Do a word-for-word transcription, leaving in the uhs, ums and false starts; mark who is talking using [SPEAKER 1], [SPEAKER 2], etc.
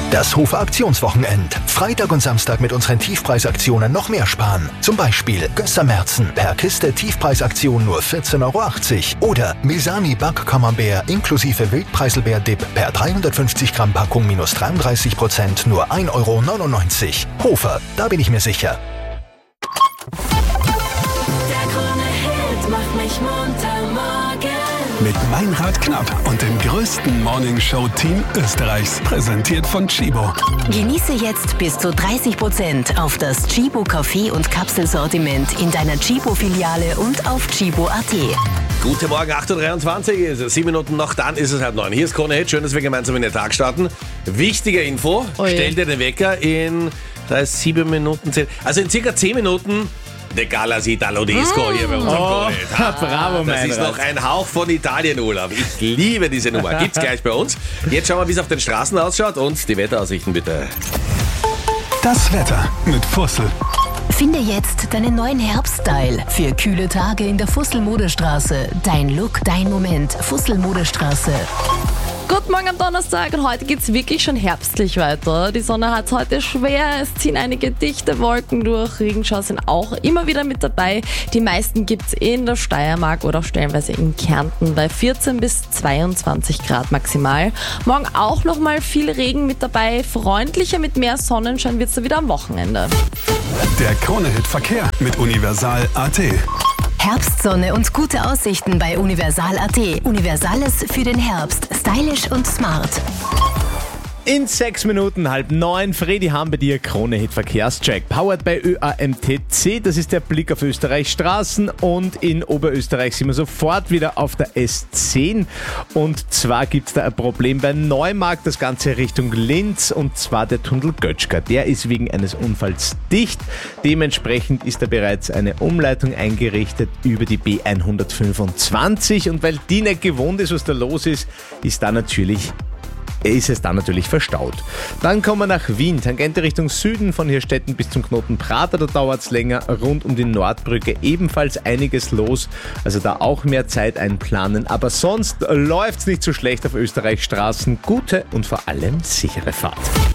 [SPEAKER 1] Das Hofer Aktionswochenend. Freitag und Samstag mit unseren Tiefpreisaktionen noch mehr sparen. Zum Beispiel Gösser-Merzen per Kiste Tiefpreisaktion nur vierzehn Euro achtzig. Oder Mesani Back-Camembert inklusive Wildpreiselbeer-Dip per dreihundertfünfzig Gramm Packung minus dreiunddreißig Prozent nur ein Euro neunundneunzig. Hofer, da bin ich mir sicher.
[SPEAKER 2] Der Krone-Hit macht mich munter morgen.
[SPEAKER 3] Mit Meinrad Knapp und dem größten Morningshow-Team Österreichs. Präsentiert von Tchibo.
[SPEAKER 4] Genieße jetzt bis zu dreißig Prozent auf das Tchibo Kaffee- und Kapselsortiment in deiner Tchibo-Filiale und auf tchibo punkt at.
[SPEAKER 5] Guten Morgen, acht Uhr dreiundzwanzig ist es. Sieben Minuten noch, dann ist es halb neun. Hier ist Krone Hit. Schön, dass wir gemeinsam in den Tag starten. Wichtige Info.
[SPEAKER 6] Ui.
[SPEAKER 5] Stell dir den Wecker in, da ist sieben Minuten, zehn, also in circa zehn Minuten De Galas Italo Disco hier bei uns am Krone Hit.
[SPEAKER 6] Oh, bravo,
[SPEAKER 5] Das
[SPEAKER 6] mein
[SPEAKER 5] ist
[SPEAKER 6] Rat.
[SPEAKER 5] noch ein Hauch von Italien, Urlaub. Ich liebe diese Nummer. Gibt's gleich bei uns. Jetzt schauen wir, wie es auf den Straßen ausschaut und die Wetteraussichten bitte.
[SPEAKER 3] Das Wetter mit Fussel.
[SPEAKER 4] Finde jetzt deinen neuen Herbststyle für kühle Tage in der Fussel-Modestraße. Dein Look, dein Moment. Fussel-Modestraße.
[SPEAKER 6] Guten Morgen am Donnerstag und heute geht's wirklich schon herbstlich weiter. Die Sonne hat's heute schwer, es ziehen einige dichte Wolken durch, Regenschauer sind auch immer wieder mit dabei. Die meisten gibt's in der Steiermark oder auch stellenweise in Kärnten bei vierzehn bis zweiundzwanzig Grad maximal. Morgen auch nochmal viel Regen mit dabei, freundlicher mit mehr Sonnenschein wird's dann wieder am Wochenende.
[SPEAKER 3] Der Krone-Hit Verkehr mit Universal Punkt at.
[SPEAKER 4] Herbstsonne und gute Aussichten bei Universal Punkt at. Universales für den Herbst. Stylisch und smart.
[SPEAKER 7] In sechs Minuten, halb neun, Fredi haben bei dir Krone-Hit Verkehrscheck. Powered bei Ö A M T C, das ist der Blick auf Österreichs Straßen und in Oberösterreich sind wir sofort wieder auf der S zehn. Und zwar gibt es da ein Problem bei Neumarkt, das Ganze Richtung Linz, und zwar der Tunnel Götschka. Der ist wegen eines Unfalls dicht. Dementsprechend ist da bereits eine Umleitung eingerichtet über die B hundertfünfundzwanzig, und weil die nicht gewohnt ist, was da los ist, ist da natürlich ist es dann natürlich verstaut. Dann kommen wir nach Wien, Tangente Richtung Süden, von Hirstetten bis zum Knoten Prater, da dauert es länger, rund um die Nordbrücke ebenfalls einiges los, also da auch mehr Zeit einplanen, aber sonst läuft es nicht so schlecht auf Österreichs Straßen. Gute und vor allem sichere Fahrt.